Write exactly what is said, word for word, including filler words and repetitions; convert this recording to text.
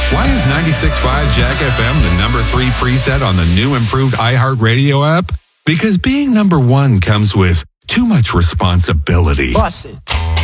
Why is ninety-six point five Jack F M the number three preset on the new improved iHeartRadio app? Because being number one comes with too much responsibility. Bust it.